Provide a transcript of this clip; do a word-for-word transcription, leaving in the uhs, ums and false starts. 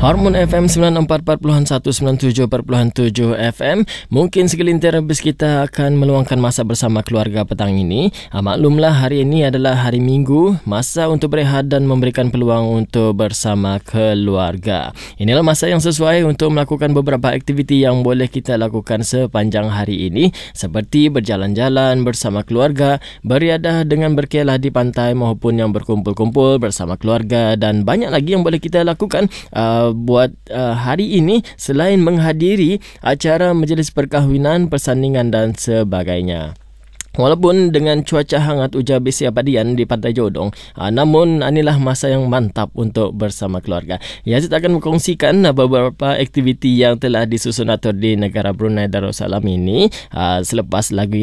Hormon F M sembilan empat perpuluhan satu, sembilan tujuh perpuluhan tujuh F M. Mungkin segelintir habis kita akan meluangkan masa bersama keluarga petang ini. Ha, maklumlah hari ini adalah hari Minggu, masa untuk berehat dan memberikan peluang untuk bersama keluarga. Inilah masa yang sesuai untuk melakukan beberapa aktiviti yang boleh kita lakukan sepanjang hari ini, seperti berjalan-jalan bersama keluarga, beriadah dengan berkelah di pantai maupun yang berkumpul-kumpul bersama keluarga, dan banyak lagi yang boleh kita lakukan uh, buat uh, hari ini selain menghadiri acara majlis perkahwinan, persandingan dan sebagainya. Walaupun dengan cuaca hangat ujar besi abadian di Pantai Jodong, uh, namun inilah masa yang mantap untuk bersama keluarga. Yazid akan mengkongsikan uh, beberapa aktiviti yang telah disusun atur di negara Brunei Darussalam ini uh, selepas lagu